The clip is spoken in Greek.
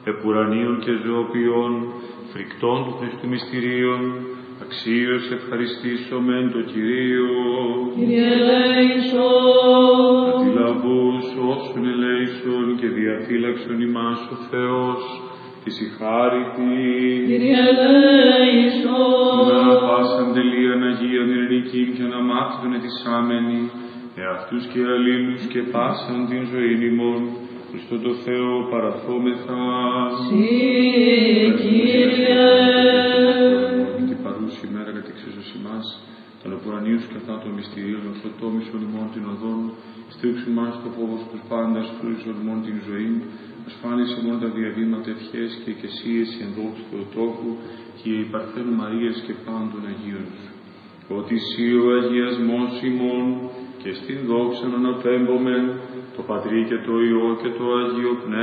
επουρανίων και ζωοποιών, φρικτών του Χριστού μυστηρίων, αξίως ευχαριστήσομεν το Κυρίο. Κύριε ελέησον. Αντιλαβούς όσων ελέησον και διαφύλαξον ημάς ο Θεός, της η χάριτη. Κύριε ελέησον. Να πάσαν τελείαν Αγίαν ειρηνικήν και αναμάχθουν ετισάμενοι, εαυτούς και αλλήλους και πάσαν την ζωήν ημών, Χριστό το Θεό παραθόμεθα. Συ, Κύριε. Την παρούση ημέρα για την εξίσωση μας, των επουρανίους και αυτά των μυστηρίων, ορθοτόμησον ημών την οδόν, στήριξον μας το φόβος τους πάντας, φρούζον ημών την ζωή, ασφάλισε μόνο τα διαβήματα ευχές και εκκλησίες εν δόξου Θεοτόκου και η Παρθένου Μαρίας και πάντων Αγίων σου. Ότι σύ ο αγιασμός ημών και στην δόξα αναπέμπομεν το Πατρί και το Υιό και το Άγιο Πνεύμα.